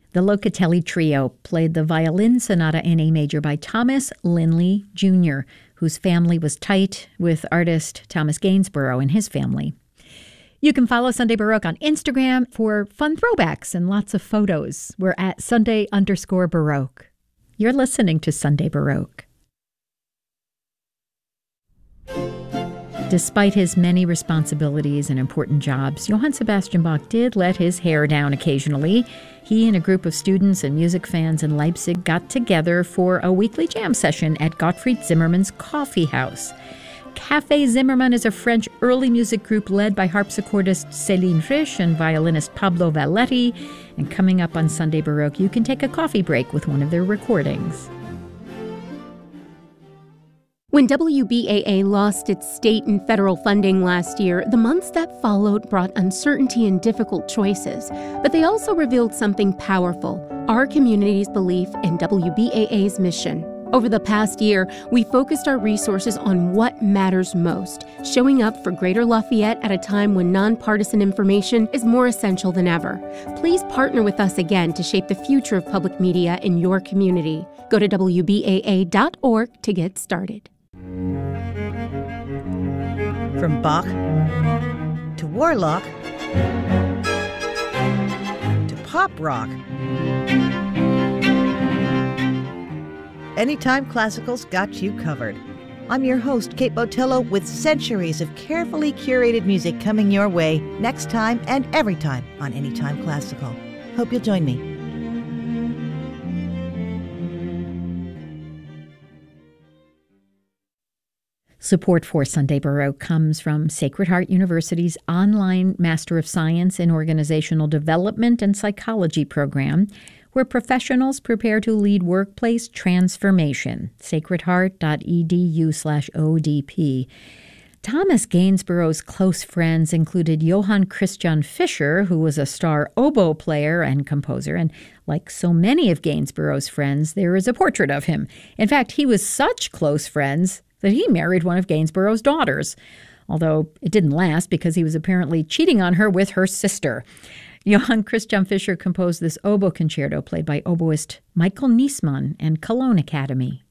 The Locatelli Trio played the violin sonata in A major by Thomas Linley Jr., whose family was tight with artist Thomas Gainsborough and his family. You can follow Sunday Baroque on Instagram for fun throwbacks and lots of photos. We're at Sunday_Baroque. You're listening to Sunday Baroque. Despite his many responsibilities and important jobs, Johann Sebastian Bach did let his hair down occasionally. He and a group of students and music fans in Leipzig got together for a weekly jam session at Gottfried Zimmermann's Coffee House. Café Zimmermann is a French early music group led by harpsichordist Céline Frisch and violinist Pablo Valletti. And coming up on Sunday Baroque, you can take a coffee break with one of their recordings. When WBAA lost its state and federal funding last year, the months that followed brought uncertainty and difficult choices. But they also revealed something powerful: our community's belief in WBAA's mission. Over the past year, we focused our resources on what matters most, showing up for Greater Lafayette at a time when nonpartisan information is more essential than ever. Please partner with us again to shape the future of public media in your community. Go to WBAA.org to get started. From Bach to Warlock to pop rock. Anytime Classical's got you covered. I'm your host, Kate Botello, with centuries of carefully curated music coming your way next time and every time on Anytime Classical. Hope you'll join me. Support for Sunday Baroque comes from Sacred Heart University's online Master of Science in Organizational Development and Psychology program, where professionals prepare to lead workplace transformation. sacredheart.edu/ODP. Thomas Gainsborough's close friends included Johann Christian Fischer, who was a star oboe player and composer, and like so many of Gainsborough's friends, there is a portrait of him. In fact, he was such close friends that he married one of Gainsborough's daughters, although it didn't last because he was apparently cheating on her with her sister. Johann Christian Fischer composed this oboe concerto played by oboist Michael Niesmann and Cologne Academy.